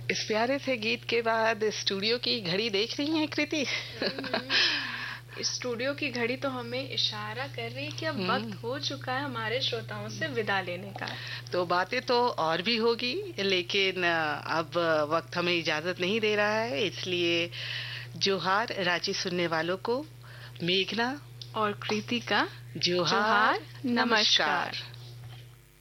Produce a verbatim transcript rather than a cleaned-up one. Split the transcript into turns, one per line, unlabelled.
इस प्यारे से गीत के बाद स्टूडियो की घड़ी देख रही हैं कृति?
स्टूडियो की घड़ी तो हमें इशारा कर रही है कि अब वक्त हो चुका है हमारे श्रोताओं से विदा लेने का।
तो बातें तो और भी होगी, लेकिन अब वक्त हमें इजाजत नहीं दे रहा है, इसलिए जोहार रांची सुनने वालों को। मेघना
और कृति का
जोहार,
नमस्कार।